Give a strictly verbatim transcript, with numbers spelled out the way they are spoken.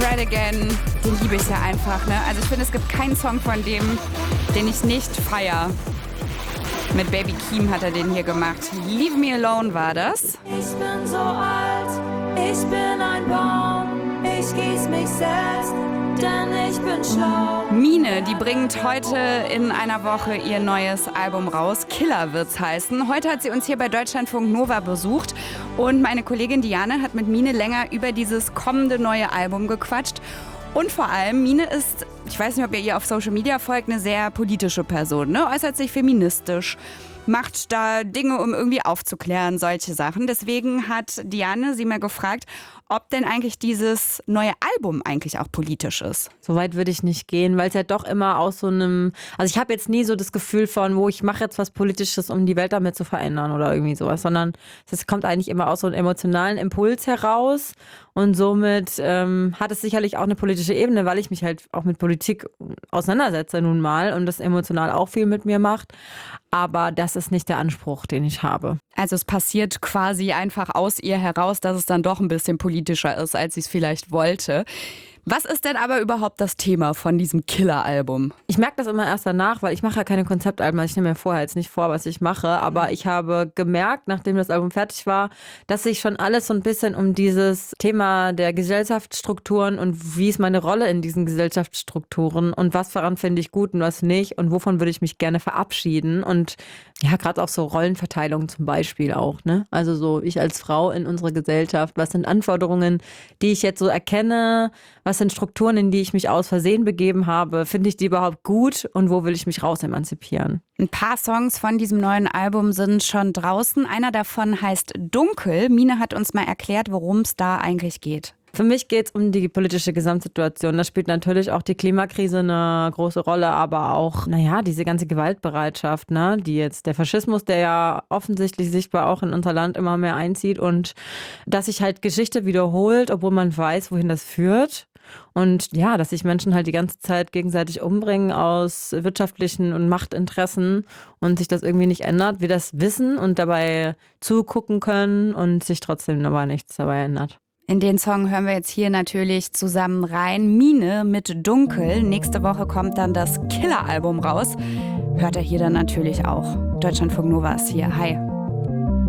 Fred Again, den liebe ich ja einfach, ne? Also ich finde, es gibt keinen Song von dem, den ich nicht feier. Mit Baby Keem hat er den hier gemacht. Leave Me Alone war das. Ich bin so alt, ich bin ein Baum, ich gieß mich selbst, denn ich bin schlau. Mine, die bringt heute in einer Woche ihr neues Album raus. Killer wird's heißen. Heute hat sie uns hier bei Deutschlandfunk Nova besucht und meine Kollegin Diane hat mit Mine länger über dieses kommende neue Album gequatscht. Und vor allem, Mine ist, ich weiß nicht, ob ihr ihr auf Social Media folgt, eine sehr politische Person, ne? Äußert sich feministisch, macht da Dinge, um irgendwie aufzuklären, solche Sachen. Deswegen hat Diane sie mal gefragt, ob denn eigentlich dieses neue Album eigentlich auch politisch ist. So weit würde ich nicht gehen, weil es ja doch immer aus so einem, also ich habe jetzt nie so das Gefühl von, wo ich mache jetzt was Politisches, um die Welt damit zu verändern oder irgendwie sowas, sondern es kommt eigentlich immer aus so einem emotionalen Impuls heraus und somit ähm, hat es sicherlich auch eine politische Ebene, weil ich mich halt auch mit Politik auseinandersetze nun mal und das emotional auch viel mit mir macht, aber das ist nicht der Anspruch, den ich habe. Also es passiert quasi einfach aus ihr heraus, dass es dann doch ein bisschen politischer ist, als sie es vielleicht wollte. Was ist denn aber überhaupt das Thema von diesem Killer-Album? Ich merke das immer erst danach, weil ich mache ja keine Konzeptalben, also ich nehme mir vorher jetzt nicht vor, was ich mache, aber ich habe gemerkt, nachdem das Album fertig war, dass sich schon alles so ein bisschen um dieses Thema der Gesellschaftsstrukturen und wie ist meine Rolle in diesen Gesellschaftsstrukturen und was daran finde ich gut und was nicht und wovon würde ich mich gerne verabschieden und ja, gerade auch so Rollenverteilung zum Beispiel auch, ne? Also so ich als Frau in unserer Gesellschaft, was sind Anforderungen, die ich jetzt so erkenne, was sind Strukturen, in die ich mich aus Versehen begeben habe, finde ich die überhaupt gut und wo will ich mich raus emanzipieren? Ein paar Songs von diesem neuen Album sind schon draußen. Einer davon heißt Dunkel. Mine hat uns mal erklärt, worum es da eigentlich geht. Für mich geht es um die politische Gesamtsituation. Da spielt natürlich auch die Klimakrise eine große Rolle, aber auch, naja, diese ganze Gewaltbereitschaft, ne, die jetzt der Faschismus, der ja offensichtlich sichtbar auch in unser Land immer mehr einzieht und dass sich halt Geschichte wiederholt, obwohl man weiß, wohin das führt. Und ja, dass sich Menschen halt die ganze Zeit gegenseitig umbringen aus wirtschaftlichen und Machtinteressen und sich das irgendwie nicht ändert, wir das wissen und dabei zugucken können und sich trotzdem aber nichts dabei ändert. In den Song hören wir jetzt hier natürlich zusammen rein. Mine mit Dunkel. Nächste Woche kommt dann das Killer-Album raus. Hört er hier dann natürlich auch. Deutschlandfunk Nova ist hier. Hi.